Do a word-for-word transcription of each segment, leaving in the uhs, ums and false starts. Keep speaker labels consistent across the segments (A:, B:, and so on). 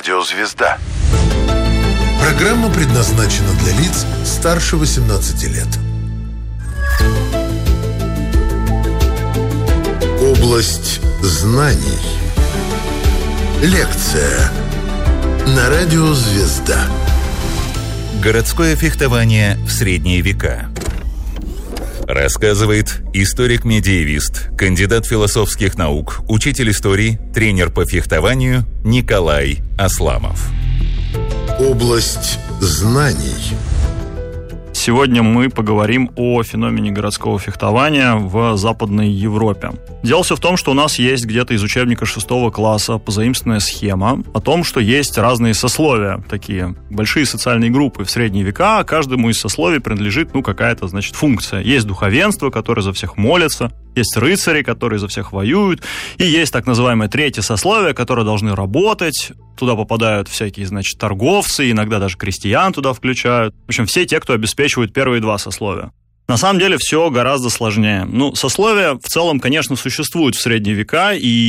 A: Радио «Звезда».
B: Программа предназначена для лиц старше восемнадцати лет. Область знаний. Лекция на Радио «Звезда».
C: Городское фехтование в средние века. Рассказывает историк-медиевист, кандидат философских наук, учитель истории, тренер по фехтованию Николай Асламов.
B: Область знаний.
D: Сегодня мы поговорим о феномене городского фехтования в Западной Европе. Дело все в том, что у нас есть где-то из учебника шестого класса позаимствованная схема о том, что есть разные сословия, такие большие социальные группы в средние века, а каждому из сословий принадлежит, ну, какая-то, значит, функция. Есть духовенство, которое за всех молится, есть рыцари, которые за всех воюют, и есть так называемое третье сословие, которые должны работать. Туда попадают всякие, значит, торговцы, иногда даже крестьян туда включают. В общем, все те, кто обеспечивают первые два сословия. На самом деле все гораздо сложнее. Ну, сословия в целом, конечно, существуют в средние века,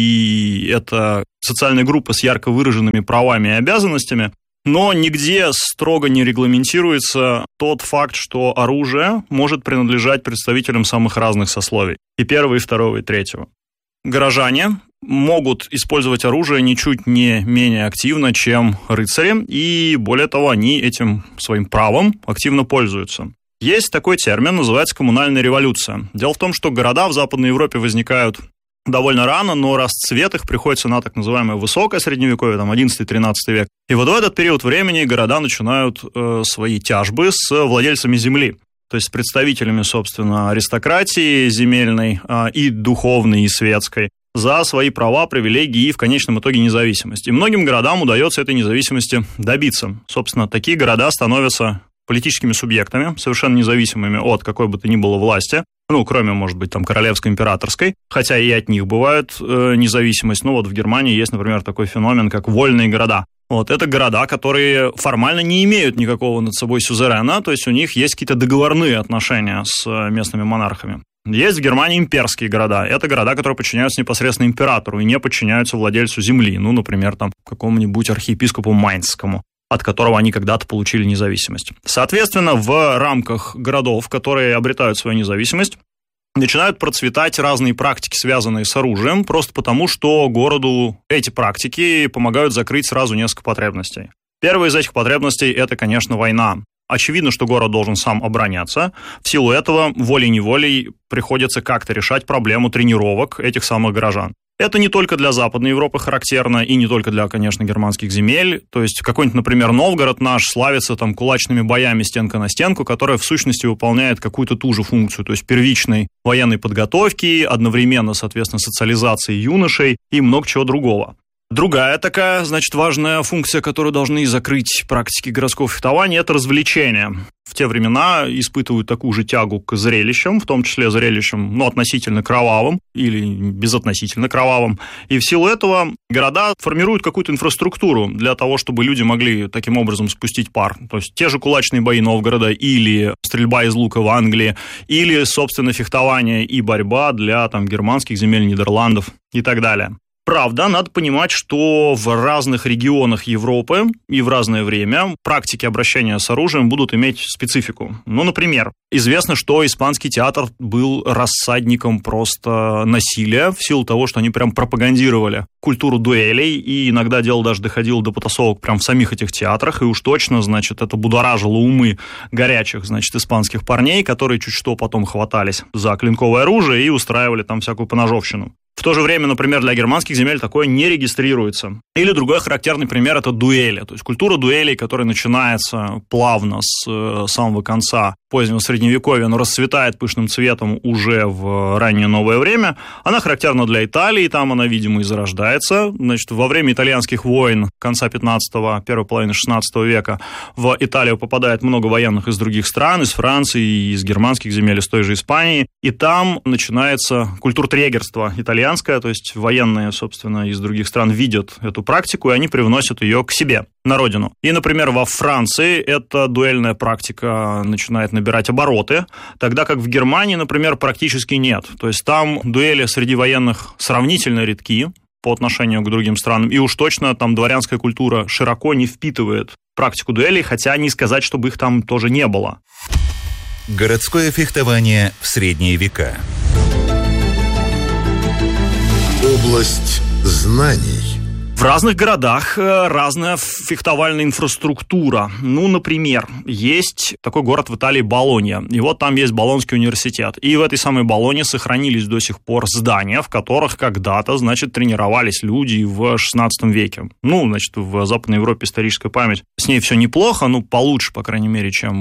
D: и это социальные группы с ярко выраженными правами и обязанностями, но нигде строго не регламентируется тот факт, что оружие может принадлежать представителям самых разных сословий. И первого, и второго, и третьего. Горожане могут использовать оружие ничуть не менее активно, чем рыцари, и более того, они этим своим правом активно пользуются. Есть такой термин, называется коммунальная революция. Дело в том, что города в Западной Европе возникают довольно рано, но расцвет их приходится на так называемое высокое средневековье, там одиннадцатый-тринадцатый век. И вот в этот период времени города начинают э, свои тяжбы с владельцами земли. То есть с представителями, собственно, аристократии земельной э, и духовной, и светской, за свои права, привилегии и в конечном итоге независимость. И многим городам удается этой независимости добиться. Собственно, такие города становятся политическими субъектами, совершенно независимыми от какой бы то ни было власти, ну, кроме, может быть, там, королевской, императорской, хотя и от них бывает э, независимость. Ну, вот в Германии есть, например, такой феномен, как вольные города. Вот, это города, которые формально не имеют никакого над собой сюзерена, то есть у них есть какие-то договорные отношения с местными монархами. Есть в Германии имперские города. Это города, которые подчиняются непосредственно императору и не подчиняются владельцу земли, ну, например, там, какому-нибудь архиепископу Майнцскому, от которого они когда-то получили независимость. Соответственно, в рамках городов, которые обретают свою независимость, начинают процветать разные практики, связанные с оружием, просто потому, что городу эти практики помогают закрыть сразу несколько потребностей. Первая из этих потребностей – это, конечно, война. Очевидно, что город должен сам обороняться. В силу этого волей-неволей приходится как-то решать проблему тренировок этих самых горожан. Это не только для Западной Европы характерно, и не только для, конечно, германских земель. То есть какой-нибудь, например, Новгород наш славится там кулачными боями стенка на стенку, которая в сущности выполняет какую-то ту же функцию, то есть первичной военной подготовки, одновременно, соответственно, социализации юношей и много чего другого. Другая такая, значит, важная функция, которую должны закрыть практики городского фехтования, это развлечение. В те времена испытывают такую же тягу к зрелищам, в том числе зрелищам, ну, относительно кровавым или безотносительно кровавым. И в силу этого города формируют какую-то инфраструктуру для того, чтобы люди могли таким образом спустить пар. То есть те же кулачные бои Новгорода или стрельба из лука в Англии, или, собственно, фехтование и борьба для там, германских земель, Нидерландов и так далее. Правда, надо понимать, что в разных регионах Европы и в разное время практики обращения с оружием будут иметь специфику. Ну, например, известно, что испанский театр был рассадником просто насилия в силу того, что они прям пропагандировали культуру дуэлей, и иногда дело даже доходило до потасовок прям в самих этих театрах, и уж точно, значит, это будоражило умы горячих, значит, испанских парней, которые чуть что потом хватались за клинковое оружие и устраивали там всякую поножовщину. В то же время, например, для германских земель такое не регистрируется. Или другой характерный пример – это дуэли. То есть культура дуэлей, которая начинается плавно с э, самого конца позднего Средневековья, но расцветает пышным цветом уже в раннее новое время, она характерна для Италии, там она, видимо, и зарождается. Значит, во время итальянских войн конца пятнадцатого, первой половины шестнадцатого века в Италию попадает много военных из других стран, из Франции, из германских земель, из той же Испании, и там начинается культуртрегерство итальянское, то есть военные, собственно, из других стран видят эту практику, и они привносят ее к себе, на родину. И, например, во Франции эта дуэльная практика начинает набирать обороты, тогда как в Германии, например, практически нет. То есть там дуэли среди военных сравнительно редки, по отношению к другим странам, и уж точно там дворянская культура широко не впитывает практику дуэлей, хотя не сказать, чтобы их там тоже не было.
C: Городское фехтование в средние века.
B: Область знаний.
D: В разных городах разная фехтовальная инфраструктура. Ну, например, есть такой город в Италии Болонья, и вот там есть Болонский университет. И в этой самой Болонье сохранились до сих пор здания, в которых когда-то, значит, тренировались люди в шестнадцатом веке. Ну, значит, в Западной Европе историческая память. С ней все неплохо, ну, получше, по крайней мере, чем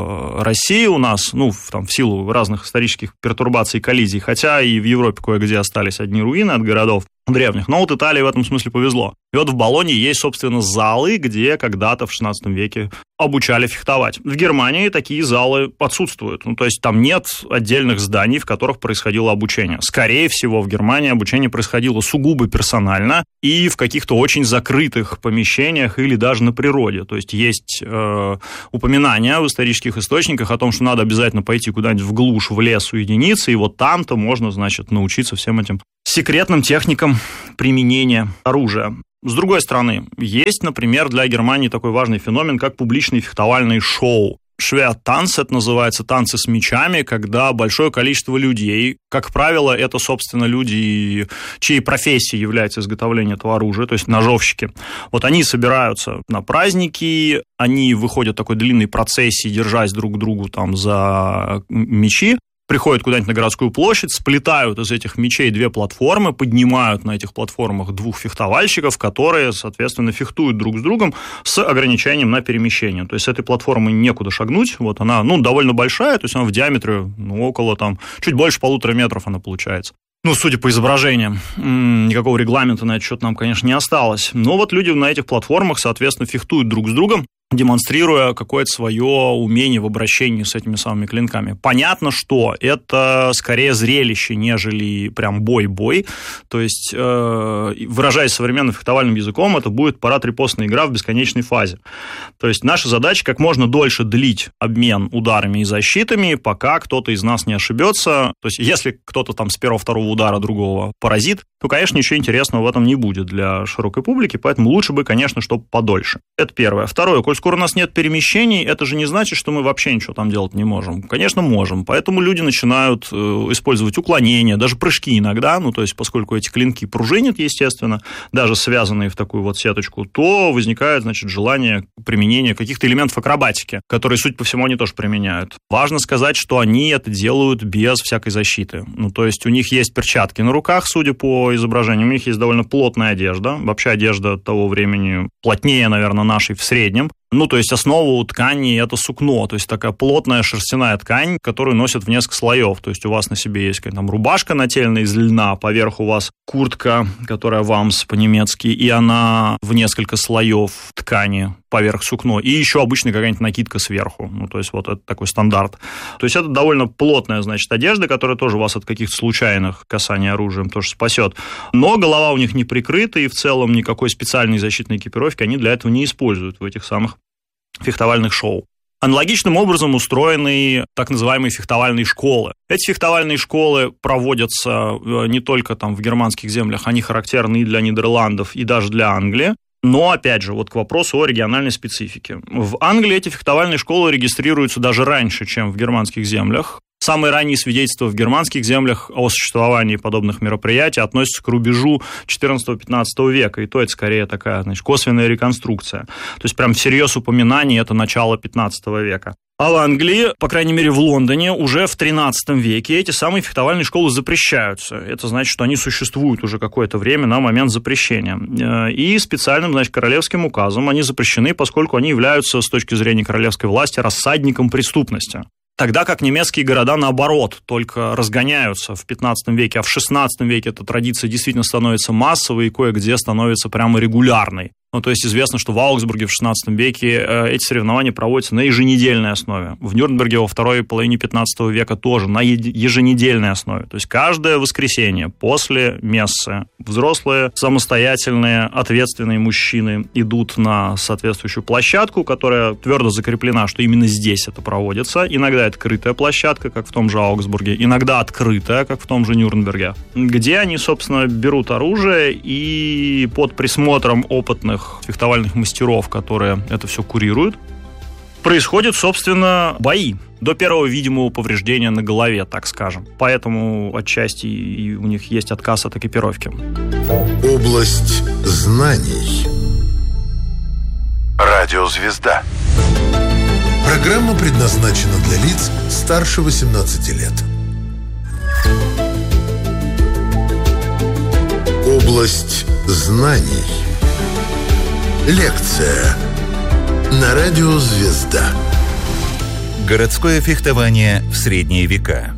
D: в России у нас, ну, в, там, в силу разных исторических пертурбаций и коллизий, хотя и в Европе кое-где остались одни руины от городов древних. Но вот Италии в этом смысле повезло. И вот в Болонье есть, собственно, залы, где когда-то в шестнадцатом веке обучали фехтовать. В Германии такие залы отсутствуют. Ну, то есть там нет отдельных зданий, в которых происходило обучение. Скорее всего, в Германии обучение происходило сугубо персонально и в каких-то очень закрытых помещениях или даже на природе. То есть есть э, упоминания в исторических источниках о том, что надо обязательно пойти куда-нибудь в глушь, в лес уединиться, и вот там-то можно, значит, научиться всем этим секретным техникам применения оружия. С другой стороны, есть, например, для Германии такой важный феномен, как публичные фехтовальные шоу. Швертанц, это называется танцы с мечами, когда большое количество людей, как правило, это, собственно, люди, чьей профессией является изготовление этого оружия, то есть ножовщики. Вот они собираются на праздники, они выходят в такой длинной процессии, держась друг к другу там за мечи, приходят куда-нибудь на городскую площадь, сплетают из этих мечей две платформы, поднимают на этих платформах двух фехтовальщиков, которые, соответственно, фехтуют друг с другом с ограничением на перемещение. То есть с этой платформы некуда шагнуть. Вот она, ну, довольно большая, то есть она в диаметре, ну, около там, чуть больше полутора метров она получается. Ну, судя по изображениям, никакого регламента на этот счет нам, конечно, не осталось. Но вот люди на этих платформах, соответственно, фехтуют друг с другом, демонстрируя какое-то свое умение в обращении с этими самыми клинками. Понятно, что это скорее зрелище, нежели прям бой-бой. То есть, э, выражаясь современным фехтовальным языком, это будет парад-репостная игра в бесконечной фазе. То есть, наша задача как можно дольше длить обмен ударами и защитами, пока кто-то из нас не ошибется. То есть, если кто-то там с первого-второго удара другого поразит, то, конечно, ничего интересного в этом не будет для широкой публики, поэтому лучше бы, конечно, чтобы подольше. Это первое. Второе, коль скоро у нас нет перемещений, это же не значит, что мы вообще ничего там делать не можем. Конечно, можем. Поэтому люди начинают э, использовать уклонения, даже прыжки иногда, ну, то есть, поскольку эти клинки пружинят, естественно, даже связанные в такую вот сеточку, то возникает, значит, желание применения каких-то элементов акробатики, которые, судя по всему, они тоже применяют. Важно сказать, что они это делают без всякой защиты. Ну, то есть, у них есть перчатки на руках, судя по изображению, у них есть довольно плотная одежда. Вообще одежда того времени плотнее, наверное, нашей в среднем. Ну, то есть основа у ткани – это сукно, то есть такая плотная шерстяная ткань, которую носят в несколько слоев. То есть у вас на себе есть там рубашка нательная из льна, поверх у вас куртка, которая вамс по-немецки, и она в несколько слоев ткани поверх сукно, и еще обычно какая-нибудь накидка сверху. Ну, то есть вот это такой стандарт. То есть это довольно плотная, значит, одежда, которая тоже вас от каких-то случайных касаний оружием тоже спасет. Но голова у них не прикрыта, и в целом никакой специальной защитной экипировки они для этого не используют в этих самых фехтовальных шоу. Аналогичным образом устроены так называемые фехтовальные школы. Эти фехтовальные школы проводятся не только там в германских землях, они характерны и для Нидерландов, и даже для Англии. Но, опять же, вот к вопросу о региональной специфике. В Англии эти фехтовальные школы регистрируются даже раньше, чем в германских землях. Самые ранние свидетельства в германских землях о существовании подобных мероприятий относятся к рубежу четырнадцатого-пятнадцатого века, и то это скорее такая, значит, косвенная реконструкция. То есть прям всерьез упоминание это начало пятнадцатого века. А в Англии, по крайней мере в Лондоне, уже в тринадцатом веке эти самые фехтовальные школы запрещаются. Это значит, что они существуют уже какое-то время на момент запрещения. И специальным, значит, королевским указом они запрещены, поскольку они являются с точки зрения королевской власти рассадником преступности. Тогда как немецкие города, наоборот, только разгоняются в пятнадцатом веке, а в шестнадцатом веке эта традиция действительно становится массовой и кое-где становится прямо регулярной. Ну, то есть известно, что в Аугсбурге в шестнадцатом веке эти соревнования проводятся на еженедельной основе. В Нюрнберге во второй половине пятнадцатого века тоже на еженедельной основе. То есть каждое воскресенье после мессы взрослые, самостоятельные, ответственные мужчины идут на соответствующую площадку, которая твердо закреплена, что именно здесь это проводится. Иногда это крытая площадка, как в том же Аугсбурге, иногда открытая, как в том же Нюрнберге, где они, собственно, берут оружие и под присмотром опытных фехтовальных мастеров, которые это все курируют, происходят, собственно, бои. До первого видимого повреждения на голове, так скажем. Поэтому отчасти и у них есть отказ от экипировки.
B: Область знаний. Радиозвезда. Программа предназначена для лиц старше восемнадцати лет. Область знаний. Лекция на радио «Звезда».
C: Городское фехтование в средние века.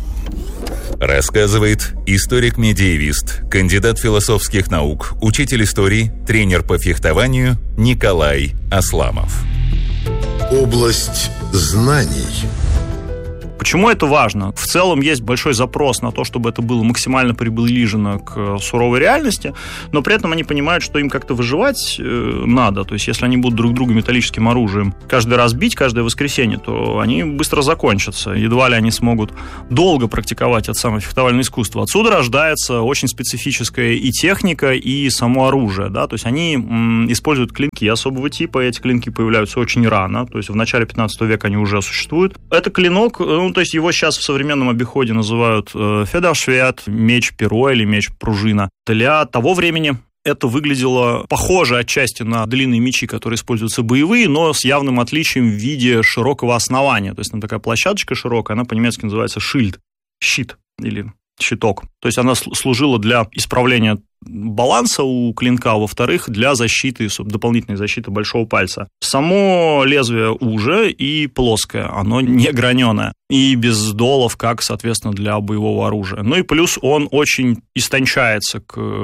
C: Рассказывает историк-медиевист, кандидат философских наук, учитель истории, тренер по фехтованию Николай Асламов.
B: Область знаний.
D: Почему это важно? В целом есть большой запрос на то, чтобы это было максимально приближено к суровой реальности, но при этом они понимают, что им как-то выживать надо. То есть если они будут друг друга металлическим оружием каждый раз бить, каждое воскресенье, то они быстро закончатся. Едва ли они смогут долго практиковать это самое фехтовальное искусство. Отсюда рождается очень специфическая и техника, и само оружие. Да? То есть они м, используют клинки особого типа. Эти клинки появляются очень рано. То есть в начале пятнадцатого века они уже существуют. Это клинок... Ну, то есть его сейчас в современном обиходе называют э, федершвет, меч-перо или меч-пружина. Для того времени это выглядело похоже отчасти на длинные мечи, которые используются боевые, но с явным отличием в виде широкого основания. То есть там такая площадочка широкая, она по-немецки называется шильд, щит или щиток. То есть она служила для исправления баланса у клинка, а во-вторых, для защиты, дополнительной защиты большого пальца. Само лезвие уже и плоское, оно не граненое. И без долов, как, соответственно, для боевого оружия. Ну и плюс он очень истончается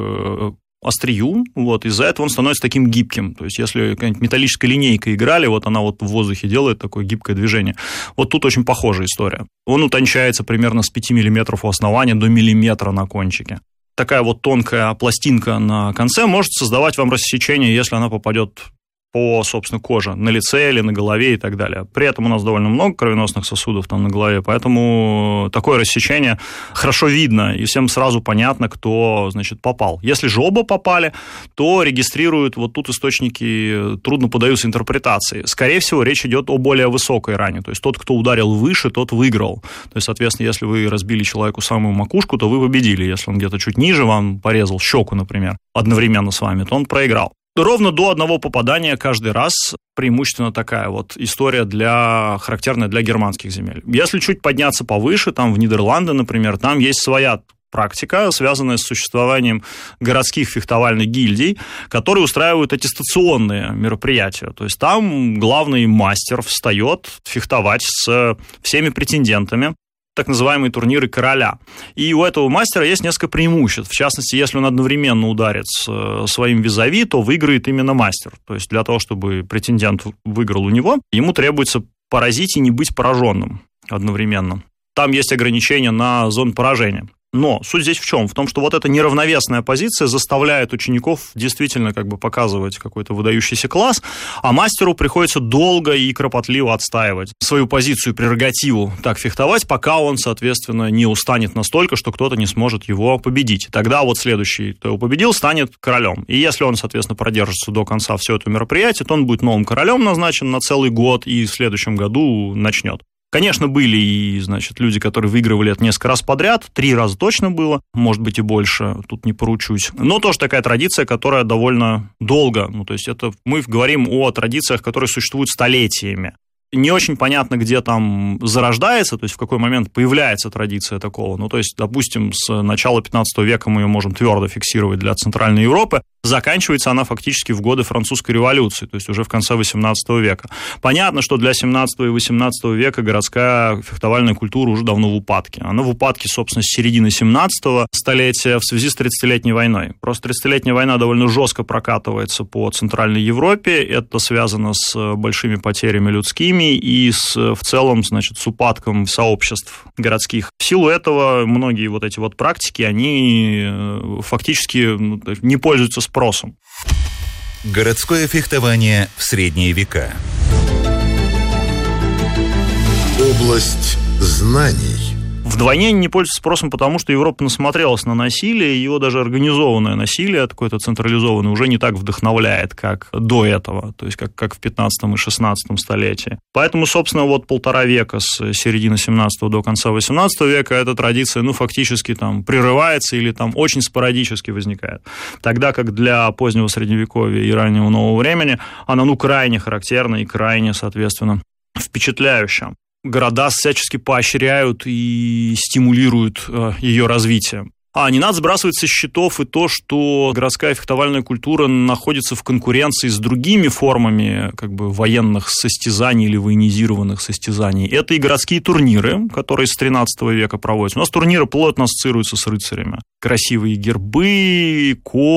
D: к острию, вот, из-за этого он становится таким гибким. То есть, если какая-нибудь металлическая линейка играли, вот она вот в воздухе делает такое гибкое движение. Вот тут очень похожая история. Он утончается примерно с пяти миллиметров у основания до миллиметра на кончике. Такая вот тонкая пластинка на конце может создавать вам рассечение, если она попадет по, собственно, коже, на лице или на голове и так далее. При этом у нас довольно много кровеносных сосудов там на голове, поэтому такое рассечение хорошо видно, и всем сразу понятно, кто, значит, попал. Если же оба попали, то регистрируют, вот тут источники трудно поддаются интерпретации. Скорее всего, речь идет о более высокой ране, то есть тот, кто ударил выше, тот выиграл. То есть, соответственно, если вы разбили человеку самую макушку, то вы победили. Если он где-то чуть ниже вам порезал щеку, например, одновременно с вами, то он проиграл. Ровно до одного попадания каждый раз преимущественно такая вот история, для, характерная для германских земель. Если чуть подняться повыше, там в Нидерланды, например, там есть своя практика, связанная с существованием городских фехтовальных гильдий, которые устраивают аттестационные мероприятия. То есть там главный мастер встает фехтовать с всеми претендентами, так называемые турниры короля. И у этого мастера есть несколько преимуществ. В частности, если он одновременно ударит с своим визави, то выиграет именно мастер. То есть для того, чтобы претендент выиграл у него, ему требуется поразить и не быть пораженным одновременно. Там есть ограничения на зону поражения. Но суть здесь в чем? В том, что вот эта неравновесная позиция заставляет учеников действительно как бы показывать какой-то выдающийся класс, а мастеру приходится долго и кропотливо отстаивать свою позицию, прерогативу, так фехтовать, пока он, соответственно, не устанет настолько, что кто-то не сможет его победить. Тогда вот следующий, кто его победил, станет королем. И если он, соответственно, продержится до конца всего этого мероприятия, то он будет новым королем назначен на целый год и в следующем году начнет. Конечно, были и, значит, люди, которые выигрывали это несколько раз подряд, три раза точно было, может быть и больше, тут не поручусь. Но тоже такая традиция, которая довольно долго, ну, то есть это мы говорим о традициях, которые существуют столетиями. Не очень понятно, где там зарождается, то есть в какой момент появляется традиция такого. Ну, то есть, допустим, с начала пятнадцатого века мы ее можем твердо фиксировать для Центральной Европы. Заканчивается она фактически в годы Французской революции, то есть уже в конце восемнадцатого века. Понятно, что для семнадцатого и восемнадцатого века городская фехтовальная культура уже давно в упадке. Она в упадке, собственно, с середины семнадцатого столетия в связи с тридцатилетней войной. Просто тридцатилетняя война довольно жестко прокатывается по Центральной Европе. Это связано с большими потерями людскими и с, в целом, значит, с упадком сообществ городских. В силу этого многие вот эти вот практики, они фактически не пользуются спросом.
C: Городское фехтование в средние века.
B: Область знаний.
D: Вдвойне не пользуется спросом, потому что Европа насмотрелась на насилие, его даже организованное насилие, такое-то централизованное, уже не так вдохновляет, как до этого, то есть как, как в пятнадцатом и шестнадцатом столетии. Поэтому, собственно, вот полтора века с середины семнадцатого до конца восемнадцатого века эта традиция, ну, фактически там прерывается или там очень спорадически возникает. Тогда как для позднего Средневековья и раннего Нового времени она, ну, крайне характерна и крайне, соответственно, впечатляющая. Города всячески поощряют и стимулируют ее развитие. А не надо сбрасывать со счетов и то, что городская фехтовальная культура находится в конкуренции с другими формами как бы военных состязаний или военизированных состязаний. Это и городские турниры, которые с тринадцатого века проводятся. У нас турниры плотно ассоциируются с рыцарями. Красивые гербы,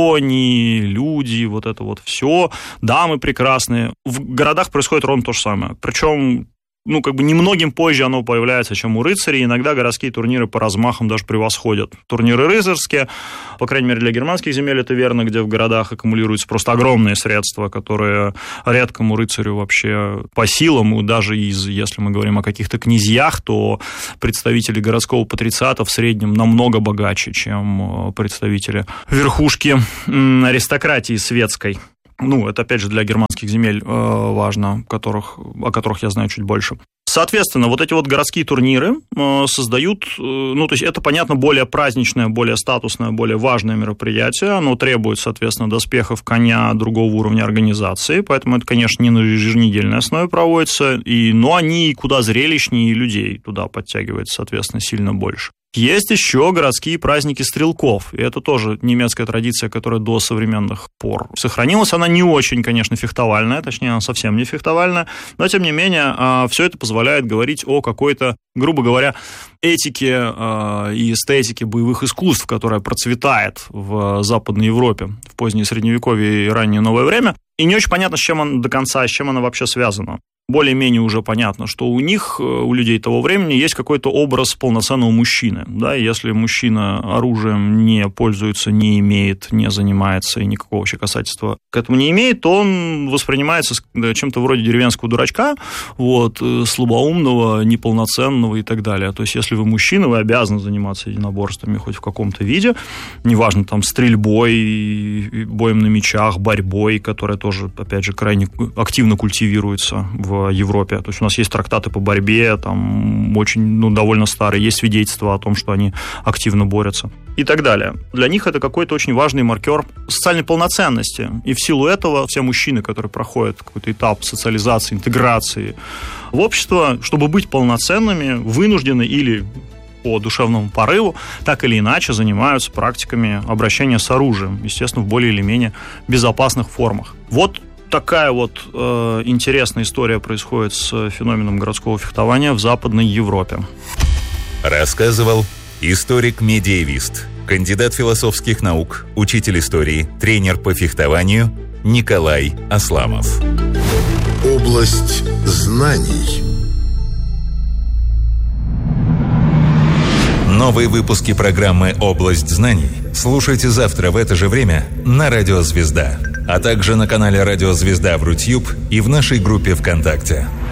D: кони, люди, вот это вот все, дамы прекрасные. В городах происходит ровно то же самое. Причем ну, как бы немногим позже оно появляется, чем у рыцарей. Иногда городские турниры по размахам даже превосходят турниры рыцарские. По крайней мере, для германских земель это верно, где в городах аккумулируются просто огромные средства, которые редкому рыцарю вообще по силам. И даже из, если мы говорим о каких-то князьях, то представители городского патрициата в среднем намного богаче, чем представители верхушки аристократии светской. Ну, это, опять же, для германских земель э, важно, которых, о которых я знаю чуть больше. Соответственно, вот эти вот городские турниры э, создают, э, ну, то есть это, понятно, более праздничное, более статусное, более важное мероприятие. Оно требует, соответственно, доспехов, коня, другого уровня организации, поэтому это, конечно, не на еженедельной основе проводится, и, но они куда зрелищнее, и людей туда подтягивается, соответственно, сильно больше. Есть еще городские праздники стрелков, и это тоже немецкая традиция, которая до современных пор сохранилась. Она не очень, конечно, фехтовальная, точнее, она совсем не фехтовальная, но, тем не менее, все это позволяет говорить о какой-то, грубо говоря, этике и эстетике боевых искусств, которая процветает в Западной Европе в позднее Средневековье и раннее Новое время. И не очень понятно, с чем она до конца, с чем она вообще связана. Более-менее уже понятно, что у них, у людей того времени, есть какой-то образ полноценного мужчины. Да? Если мужчина оружием не пользуется, не имеет, не занимается и никакого вообще касательства к этому не имеет, то он воспринимается чем-то вроде деревенского дурачка, вот, слабоумного, неполноценного и так далее. То есть, если вы мужчина, вы обязаны заниматься единоборствами хоть в каком-то виде, неважно, там, стрельбой, боем на мечах, борьбой, которая тоже, опять же, крайне активно культивируется в в Европе. То есть у нас есть трактаты по борьбе, там очень, ну, довольно старые, есть свидетельства о том, что они активно борются и так далее. Для них это какой-то очень важный маркер социальной полноценности. И в силу этого все мужчины, которые проходят какой-то этап социализации, интеграции в общество, чтобы быть полноценными, вынуждены или по душевному порыву, так или иначе занимаются практиками обращения с оружием, естественно, в более или менее безопасных формах. Вот такая вот э, интересная история происходит с феноменом городского фехтования в Западной Европе.
C: Рассказывал историк-медиевист, кандидат философских наук, учитель истории, тренер по фехтованию Николай Асламов.
B: Область знаний.
C: Новые выпуски программы «Область знаний» слушайте завтра в это же время на Радио Звезда, а также на канале Радио Звезда в Рутьюб и в нашей группе ВКонтакте.